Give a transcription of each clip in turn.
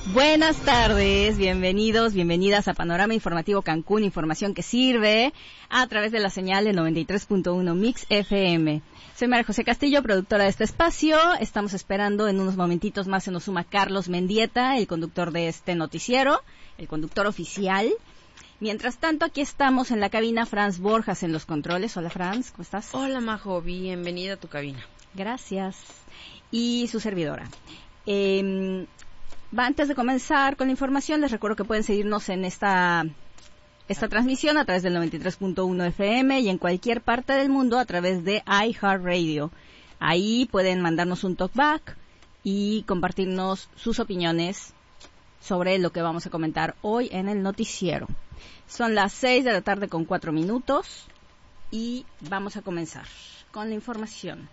Buenas tardes, bienvenidos, bienvenidas a Panorama Informativo Cancún, información que sirve a través de la señal de 93.1 Mix FM. Soy María José Castillo, productora de este espacio. Estamos esperando en unos momentitos más, se nos suma Carlos Mendieta, el conductor de este noticiero, el conductor oficial. Mientras tanto, aquí estamos en la cabina, Franz Borjas en los controles. Hola, Franz, ¿cómo estás? Hola, Majo, bienvenida a tu cabina. Gracias. Y su servidora. Antes de comenzar con la información, les recuerdo que pueden seguirnos en esta transmisión a través del 93.1 FM y en cualquier parte del mundo a través de iHeartRadio. Ahí pueden mandarnos un talkback y compartirnos sus opiniones sobre lo que vamos a comentar hoy en el noticiero. Son las 6 de la tarde con 4 minutos y vamos a comenzar con la información.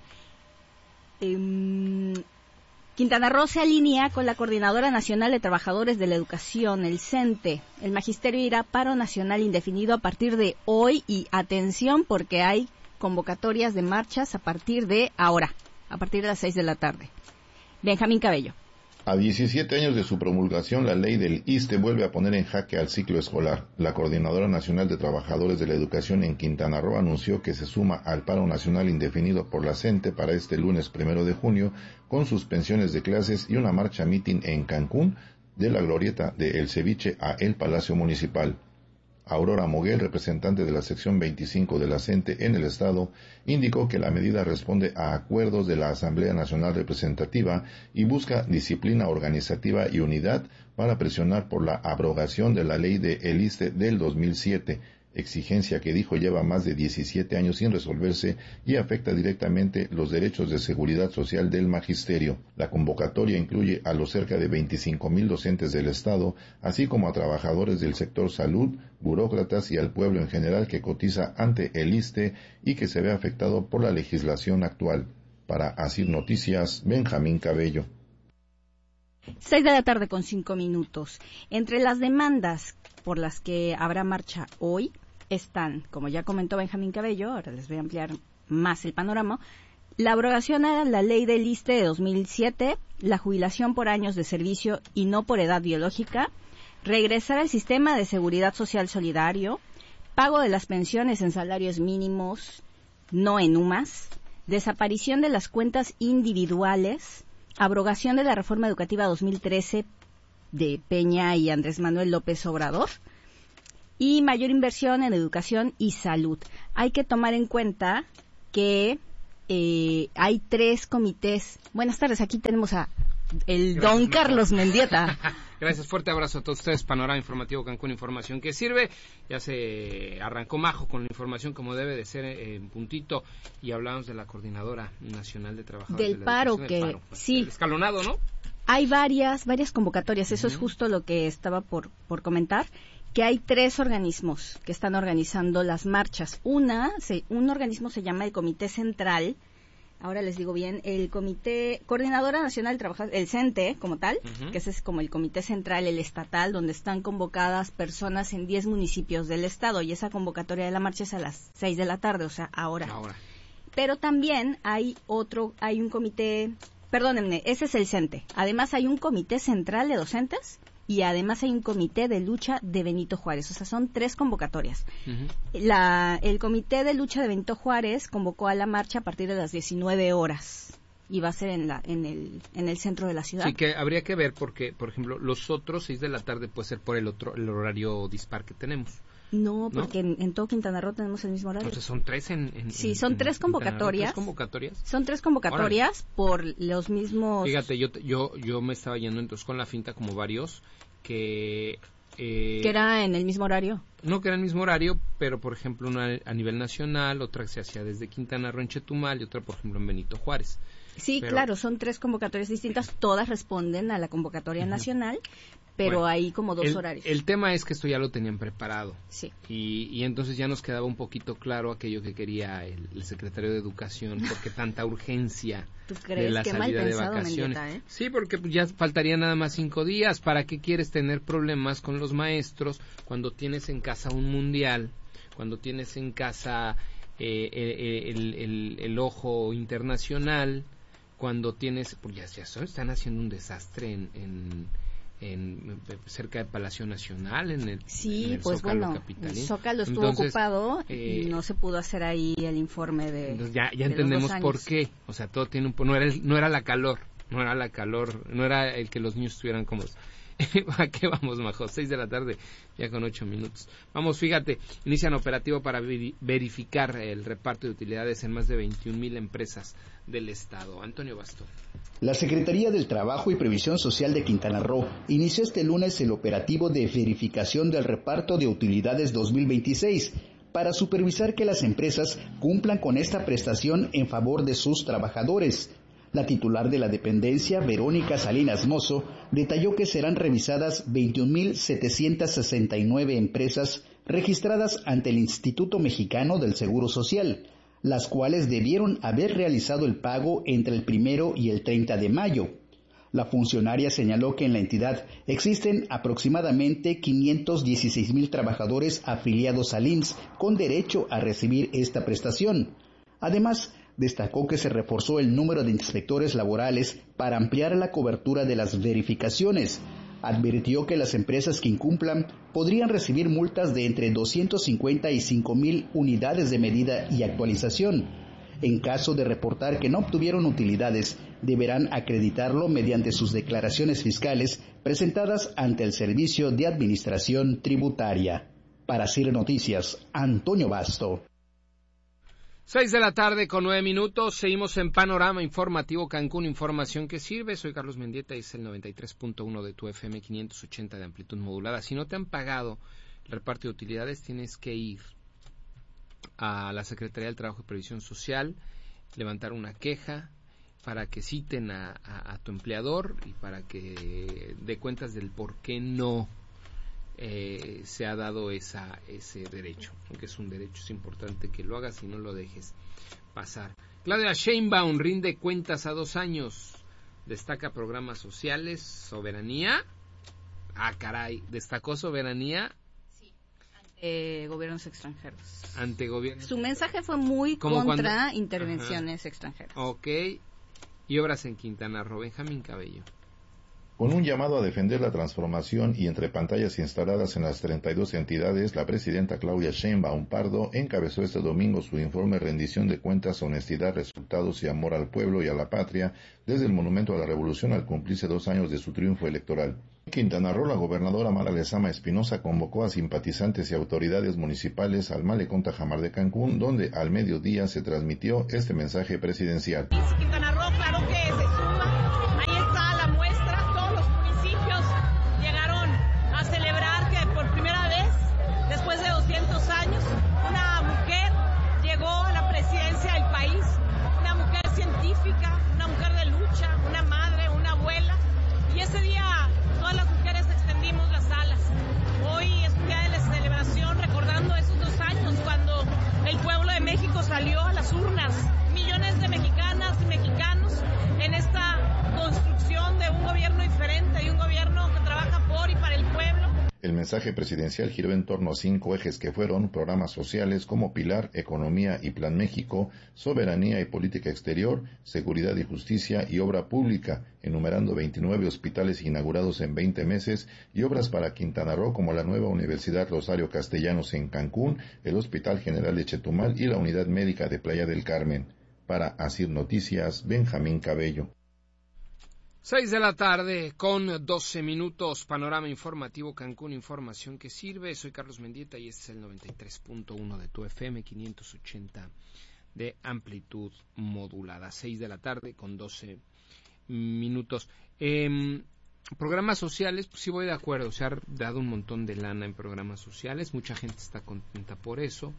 Quintana Roo se alinea con la Coordinadora Nacional de Trabajadores de la Educación, el CENTE. El magisterio irá a paro nacional indefinido a partir de hoy y atención porque hay convocatorias de marchas a partir de ahora, a partir de las 6 de la tarde. Benjamín Cabello. A 17 años de su promulgación, la ley del ISSSTE vuelve a poner en jaque al ciclo escolar. La Coordinadora Nacional de Trabajadores de la Educación en Quintana Roo anunció que se suma al paro nacional indefinido por la CENTE para este lunes 1 de junio, con suspensiones de clases y una marcha mitin en Cancún, de la glorieta de El Ceviche a el Palacio Municipal. Aurora Moguel, representante de la sección 25 de la CENTE en el Estado, indicó que la medida responde a acuerdos de la Asamblea Nacional Representativa y busca disciplina organizativa y unidad para presionar por la abrogación de la ley de el ISSSTE del 2007, exigencia que dijo lleva más de 17 años sin resolverse y afecta directamente los derechos de seguridad social del magisterio. La convocatoria incluye a los cerca de 25,000 docentes del Estado, así como a trabajadores del sector salud, burócratas y al pueblo en general que cotiza ante el ISSSTE y que se ve afectado por la legislación actual. Para Asir Noticias, Benjamín Cabello. 6 de la tarde con 5 minutos. Entre las demandas por las que habrá marcha hoy están, como ya comentó Benjamín Cabello, ahora les voy a ampliar más el panorama, la abrogación a la ley del ISSSTE de 2007, la jubilación por años de servicio y no por edad biológica, regresar al sistema de seguridad social solidario, pago de las pensiones en salarios mínimos, no en UMAS, desaparición de las cuentas individuales, abrogación de la reforma educativa 2013 de Peña y Andrés Manuel López Obrador, y mayor inversión en educación y salud. Hay que tomar en cuenta que hay 3 comités. Buenas tardes, aquí tenemos a el Gracias, don Carlos Mendieta. Gracias, fuerte abrazo a todos ustedes. Panorama Informativo Cancún, información que sirve. Ya se arrancó Majo con la información como debe de ser en puntito y hablamos de la Coordinadora Nacional de Trabajadores del de la paro, Educación, que del paro, sí. El escalonado, ¿no? Hay varias convocatorias, eso es justo lo que estaba por comentar, que hay 3 organismos que están organizando las marchas. Un organismo se llama el Comité Central, ahora les digo bien, el Comité Coordinadora Nacional de Trabajadores, el CENTE como tal, que ese es como el Comité Central, el estatal, donde están convocadas personas en 10 municipios del estado, y esa convocatoria de la marcha es a las 6 de la tarde, o sea, ahora. Pero también hay un comité, perdónenme, ese es el CENTE. Además hay un Comité Central de Docentes y además hay un Comité de Lucha de Benito Juárez. O sea, son 3 convocatorias. El Comité de Lucha de Benito Juárez convocó a la marcha a partir de las 19 horas y va a ser en el centro de la ciudad. Sí, que habría que ver porque, por ejemplo, los otros 6 de la tarde puede ser por el horario dispar que tenemos. No, porque en todo Quintana Roo tenemos el mismo horario. Entonces son 3 Sí, son 3 convocatorias. ¿3 convocatorias? Son 3 convocatorias por los mismos. Fíjate, yo me estaba yendo entonces con la finta como varios que era en el mismo horario. No, que era el mismo horario, pero por ejemplo una a nivel nacional, otra que se hacía desde Quintana Roo en Chetumal y otra por ejemplo en Benito Juárez. Sí, claro, son 3 convocatorias distintas, todas responden a la convocatoria nacional, pero hay como 2 horarios. El tema es que esto ya lo tenían preparado. Sí. Y entonces ya nos quedaba un poquito claro aquello que quería el secretario de Educación, porque tanta urgencia de la salida de vacaciones. Mendieta, Sí, porque ya faltaría nada más 5 días. ¿Para qué quieres tener problemas con los maestros cuando tienes en casa un mundial, cuando tienes en casa el ojo internacional, cuando tienes, pues ya están haciendo un desastre en cerca de Palacio Nacional, en el pues Zócalo capitalino. El Zócalo estuvo ocupado y no se pudo hacer ahí el informe de. Entonces ya entendemos por qué. O sea, todo tiene no era la calor, no era el que los niños estuvieran cómodos. ¿A qué vamos, Majo? 6 de la tarde, ya con 8 minutos. Vamos, fíjate, inician operativo para verificar el reparto de utilidades en más de 21,000 empresas del Estado. Antonio Basto. La Secretaría del Trabajo y Previsión Social de Quintana Roo inició este lunes el operativo de verificación del reparto de utilidades 2026 para supervisar que las empresas cumplan con esta prestación en favor de sus trabajadores. La titular de la dependencia, Verónica Salinas Mozo, detalló que serán revisadas 21,769 empresas registradas ante el Instituto Mexicano del Seguro Social, las cuales debieron haber realizado el pago entre el 1 y el 30 de mayo. La funcionaria señaló que en la entidad existen aproximadamente 516,000 trabajadores afiliados al IMSS con derecho a recibir esta prestación. Además, destacó que se reforzó el número de inspectores laborales para ampliar la cobertura de las verificaciones. Advirtió que las empresas que incumplan podrían recibir multas de entre 250 y 5,000 unidades de medida y actualización. En caso de reportar que no obtuvieron utilidades, deberán acreditarlo mediante sus declaraciones fiscales presentadas ante el Servicio de Administración Tributaria. Para CIR Noticias, Antonio Basto. 6 de la tarde con 9 minutos, seguimos en Panorama Informativo Cancún, información que sirve. Soy Carlos Mendieta y es el 93.1 de tu FM 580 de amplitud modulada. Si no te han pagado el reparto de utilidades, tienes que ir a la Secretaría del Trabajo y Previsión Social, levantar una queja para que citen a tu empleador y para que dé cuentas del por qué no se ha dado ese derecho, aunque es un derecho, es importante que lo hagas y no lo dejes pasar. Claudia Sheinbaum rinde cuentas a 2 años, destaca programas sociales, soberanía, caray, destacó soberanía. Sí, ante gobiernos extranjeros. Ante gobiernos. Su mensaje fue muy contra intervenciones extranjeras. Ok, y obras en Quintana Roo, Benjamín Cabello. Con un llamado a defender la transformación y entre pantallas instaladas en las 32 entidades, la presidenta Claudia Sheinbaum Pardo encabezó este domingo su informe Rendición de Cuentas, Honestidad, Resultados y Amor al Pueblo y a la Patria desde el Monumento a la Revolución al cumplirse 2 años de su triunfo electoral. En Quintana Roo, la gobernadora Mara Lezama Espinosa convocó a simpatizantes y autoridades municipales al Malecón Tajamar de Cancún, donde al mediodía se transmitió este mensaje presidencial. Quintana Roo, claro que se suma. Ahí está la muestra. Llegaron a celebrar que por primera vez, después de 200 años, una mujer llegó a la presidencia del país, una mujer científica, una mujer de lucha, una madre, una abuela, y ese día todas las mujeres extendimos las alas. Hoy es un día de la celebración recordando esos 2 años cuando el pueblo de México salió a las urnas, millones de mexicanas y mexicanos en esta construcción de un gobierno diferente y un gobierno que trabaja por y para el pueblo. El mensaje presidencial giró en torno a 5 ejes que fueron programas sociales como Pilar, Economía y Plan México, Soberanía y Política Exterior, Seguridad y Justicia y Obra Pública, enumerando 29 hospitales inaugurados en 20 meses y obras para Quintana Roo como la nueva Universidad Rosario Castellanos en Cancún, el Hospital General de Chetumal y la Unidad Médica de Playa del Carmen. Para ASIR Noticias, Benjamín Cabello. 6 de la tarde con 12 minutos, Panorama Informativo Cancún, información que sirve. Soy Carlos Mendieta y este es el 93.1 de tu FM 580 de amplitud modulada. 6 de la tarde con 12 minutos. Programas sociales, pues sí voy de acuerdo, se ha dado un montón de lana en programas sociales, mucha gente está contenta por eso.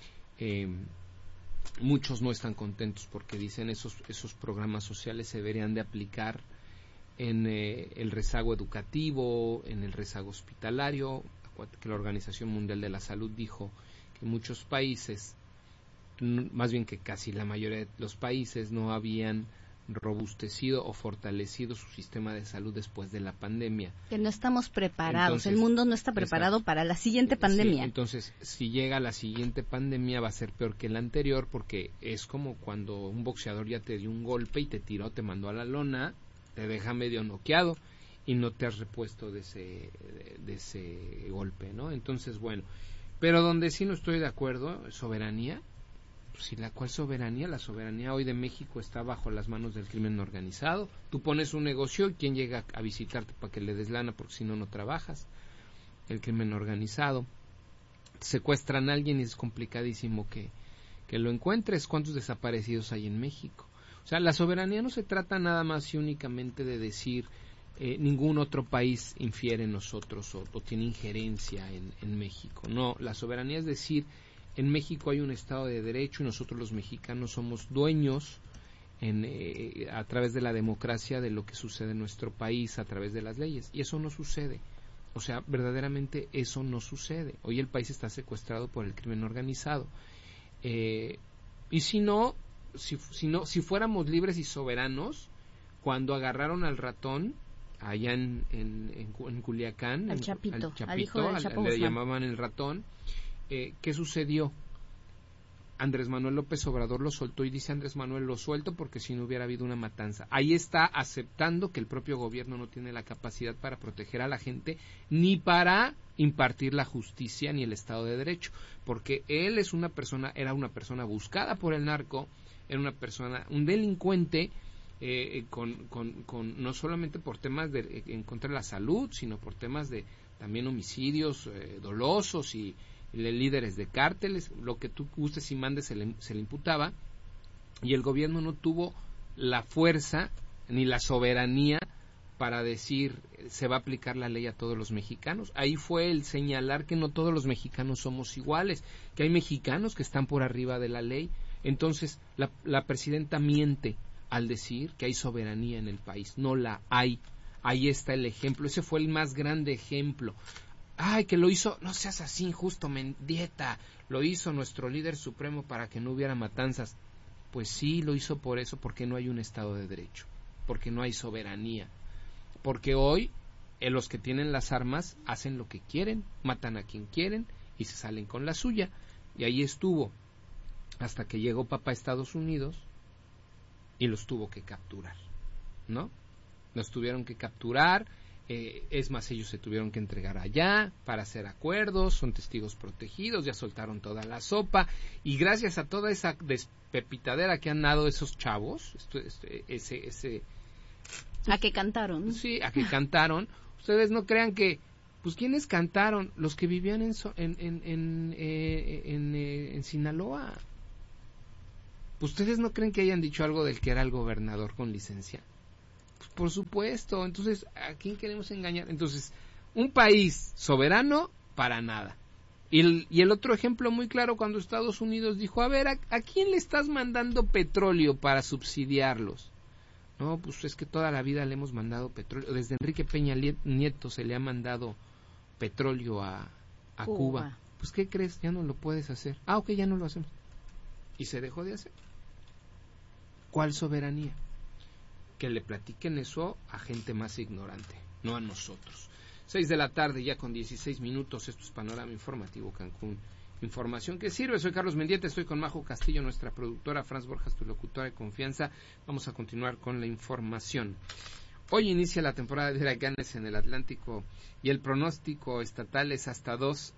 Muchos no están contentos porque dicen esos programas sociales se deberían de aplicar en el rezago educativo, en el rezago hospitalario, que la Organización Mundial de la Salud dijo que muchos países, más bien que casi la mayoría de los países, no habían robustecido o fortalecido su sistema de salud después de la pandemia. Que no estamos preparados, entonces, el mundo no está preparado para la siguiente pandemia. Sí, entonces, si llega la siguiente pandemia va a ser peor que la anterior, porque es como cuando un boxeador ya te dio un golpe y te tiró, te mandó a la lona, te deja medio noqueado. y no te has repuesto de ese golpe, ¿no? Entonces, bueno, pero donde sí no estoy de acuerdo, soberanía, pues, ¿cuál soberanía? La soberanía hoy de México está bajo las manos del crimen organizado. Tú pones un negocio y ¿quién llega a visitarte para que le des lana? Porque si no, no trabajas. El crimen organizado. Secuestran a alguien y es complicadísimo que lo encuentres. ¿Cuántos desaparecidos hay en México? O sea, la soberanía no se trata nada más y únicamente de decir ningún otro país infiere en nosotros o tiene injerencia en México. No, la soberanía es decir, en México hay un Estado de Derecho y nosotros los mexicanos somos dueños a través de la democracia de lo que sucede en nuestro país a través de las leyes. Y eso no sucede. O sea, verdaderamente eso no sucede. Hoy el país está secuestrado por el crimen organizado. Y si fuéramos libres y soberanos, cuando agarraron al ratón allá en Culiacán, al Chapito, al hijo del Chapo le Guzmán. llamaban el ratón, ¿qué sucedió? Andrés Manuel López Obrador lo soltó y dice Andrés Manuel, lo suelto porque si no hubiera habido una matanza. Ahí está aceptando que el propio gobierno no tiene la capacidad para proteger a la gente ni para impartir la justicia ni el Estado de Derecho, porque él era una persona buscada por el narco, era un delincuente con no solamente por temas en contra de la salud, sino por temas de también homicidios dolosos y líderes de cárteles, lo que tú gustes y mandes se le imputaba, y el gobierno no tuvo la fuerza ni la soberanía para decir se va a aplicar la ley a todos los mexicanos. Ahí fue el señalar que no todos los mexicanos somos iguales, que hay mexicanos que están por arriba de la ley. Entonces la presidenta miente al decir que hay soberanía en el país. No la hay. Ahí está el ejemplo. Ese fue el más grande ejemplo. Ay, que lo hizo, no seas así injusto, Mendieta, lo hizo nuestro líder supremo para que no hubiera matanzas. Pues sí, lo hizo por eso, porque no hay un Estado de Derecho, porque no hay soberanía, porque hoy los que tienen las armas hacen lo que quieren, matan a quien quieren y se salen con la suya. Y ahí estuvo, hasta que llegó papá a Estados Unidos y los tuvo que capturar, ¿no? Los tuvieron que capturar. Es más, ellos se tuvieron que entregar allá para hacer acuerdos, son testigos protegidos, ya soltaron toda la sopa, y gracias a toda esa despepitadera que han dado esos chavos, a que cantaron. Sí, a que cantaron. Ustedes no crean que, pues, ¿quiénes cantaron? Los que vivían en Sinaloa. ¿Ustedes no creen que hayan dicho algo del que era el gobernador con licencia? Por supuesto. Entonces, ¿a quién queremos engañar? Entonces, un país soberano, para nada. Y el otro ejemplo muy claro, cuando Estados Unidos dijo, a ver, ¿a quién le estás mandando petróleo para subsidiarlos? No, pues es que toda la vida le hemos mandado petróleo. Desde Enrique Peña Nieto se le ha mandado petróleo a Cuba. Pues, ¿qué crees? Ya no lo puedes hacer. Ok, ya no lo hacemos. Y se dejó de hacer. ¿Cuál soberanía? Que le platiquen eso a gente más ignorante, no a nosotros. 6 de la tarde, ya con 16 minutos, esto es Panorama Informativo Cancún. Información que sirve. Soy Carlos Mendieta, estoy con Majo Castillo, nuestra productora, Franz Borjas, tu locutora de confianza. Vamos a continuar con la información. Hoy inicia la temporada de huracanes en el Atlántico y el pronóstico estatal es hasta de 2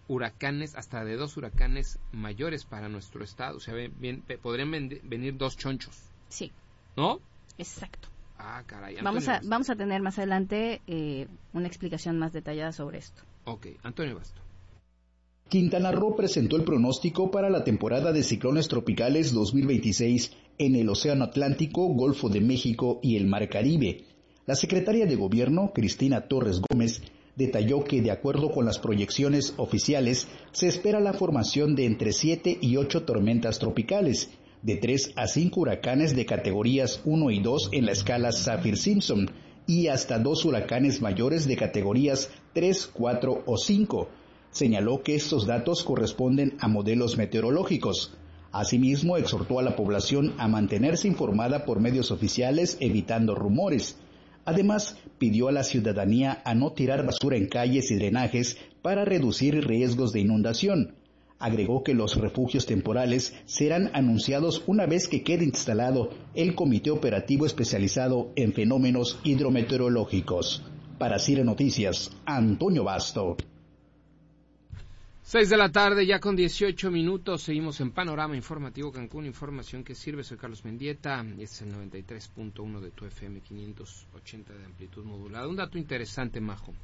huracanes mayores para nuestro estado. O sea, podrían venir 2 chonchos. Sí. ¿No? Exacto. Ah, caray. Vamos a tener más adelante una explicación más detallada sobre esto. Ok, Antonio Basto. Quintana Roo presentó el pronóstico para la temporada de ciclones tropicales 2026 en el Océano Atlántico, Golfo de México y el Mar Caribe. La secretaria de Gobierno, Cristina Torres Gómez, detalló que de acuerdo con las proyecciones oficiales, se espera la formación de entre 7 y 8 tormentas tropicales, de 3 a 5 huracanes de categorías 1 y 2 en la escala Saffir-Simpson y hasta 2 huracanes mayores de categorías 3, 4 o 5. Señaló que estos datos corresponden a modelos meteorológicos. Asimismo, exhortó a la población a mantenerse informada por medios oficiales, evitando rumores. Además, pidió a la ciudadanía a no tirar basura en calles y drenajes para reducir riesgos de inundación. Agregó que los refugios temporales serán anunciados una vez que quede instalado el Comité Operativo Especializado en Fenómenos Hidrometeorológicos. Para CIRE Noticias, Antonio Basto. 6 de la tarde, ya con 18 minutos, seguimos en Panorama Informativo Cancún, información que sirve. Soy Carlos Mendieta, este es el 93.1 de tu FM, 580 de amplitud modulada. Un dato interesante, Majo.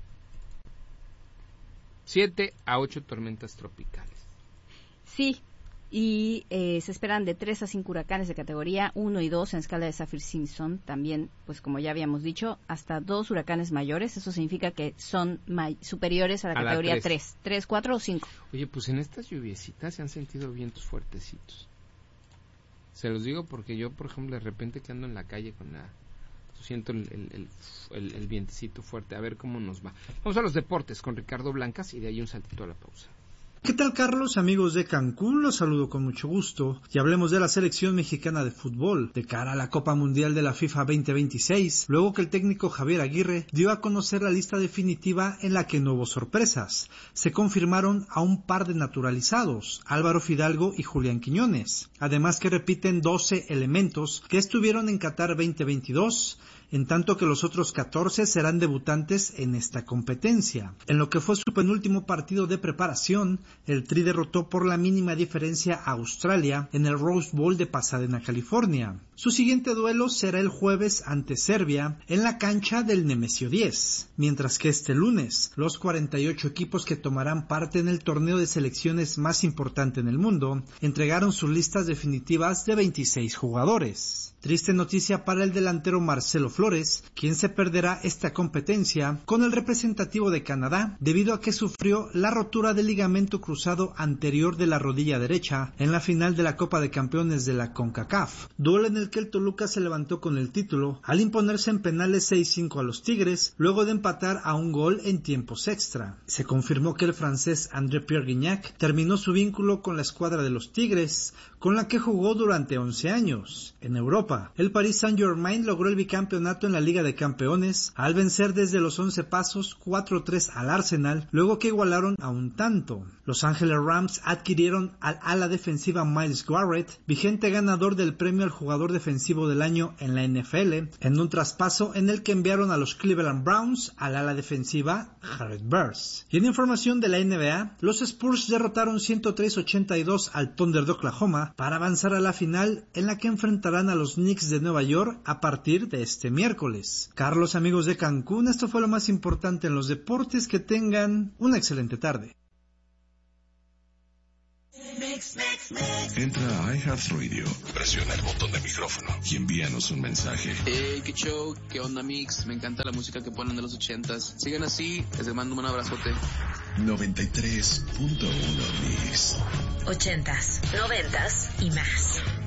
7 a 8 tormentas tropicales. Sí, y se esperan de 3 a 5 huracanes de categoría 1 y 2 en escala de Saffir-Simpson. También, pues como ya habíamos dicho, hasta 2 huracanes mayores. Eso significa que son superiores a la categoría 3. 3, 4 o 5. Oye, pues en estas lluviecitas se han sentido vientos fuertecitos. Se los digo porque yo, por ejemplo, de repente que ando en la calle siento el vientecito fuerte. A ver cómo nos va. Vamos a los deportes con Ricardo Blancas y de ahí un saltito a la pausa. ¿Qué tal, Carlos? Amigos de Cancún, los saludo con mucho gusto y hablemos de la selección mexicana de fútbol de cara a la Copa Mundial de la FIFA 2026, luego que el técnico Javier Aguirre dio a conocer la lista definitiva en la que no hubo sorpresas. Se confirmaron a un par de naturalizados, Álvaro Fidalgo y Julián Quiñones, además que repiten 12 elementos que estuvieron en Qatar 2022, en tanto que los otros 14 serán debutantes en esta competencia. En lo que fue su penúltimo partido de preparación, el Tri derrotó por la mínima diferencia a Australia en el Rose Bowl de Pasadena, California. Su siguiente duelo será el jueves ante Serbia en la cancha del Nemesio 10, mientras que este lunes los 48 equipos que tomarán parte en el torneo de selecciones más importante en el mundo entregaron sus listas definitivas de 26 jugadores. Triste noticia para el delantero Marcelo Flores, quien se perderá esta competencia con el representativo de Canadá debido a que sufrió la rotura del ligamento cruzado anterior de la rodilla derecha en la final de la Copa de Campeones de la CONCACAF, duelo en el que el Toluca se levantó con el título al imponerse en penales 6-5 a los Tigres luego de empatar a un gol en tiempos extra. Se confirmó que el francés André-Pierre Gignac terminó su vínculo con la escuadra de los Tigres, con la que jugó durante 11 años. En Europa, el Paris Saint-Germain logró el bicampeonato en la Liga de Campeones al vencer desde los 11 pasos 4-3 al Arsenal, luego que igualaron a un tanto. Los Ángeles Rams adquirieron al ala defensiva Myles Garrett, vigente ganador del premio al jugador defensivo del año en la NFL, en un traspaso en el que enviaron a los Cleveland Browns al ala defensiva Jared Verse. Y en información de la NBA, los Spurs derrotaron 103-82 al Thunder de Oklahoma para avanzar a la final en la que enfrentarán a los Knicks de Nueva York a partir de este miércoles. Carlos, amigos de Cancún, esto fue lo más importante en los deportes. Que tengan una excelente tarde. Entra a iHeartRadio, presiona el botón de micrófono y envíanos un mensaje. Qué show, qué onda, Mix, me encanta la música que ponen de los 80s. Sigan así, les mando un abrazote. 93.1 Mix. 80s, 90s y más.